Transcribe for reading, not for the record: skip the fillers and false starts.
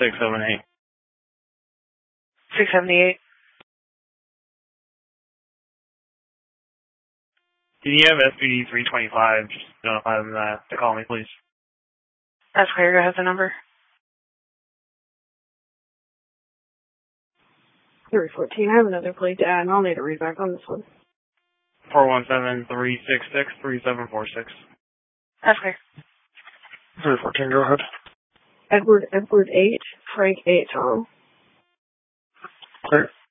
678. 678. Can you have SPD 325? Just notify them to call me, please. That's clear. Go ahead, the number. 314. I have another plate to add, and I'll need a read back on this one. 417-366-3746. That's clear. 314, go ahead. Edward 8, Frank 8, Tom. Clear.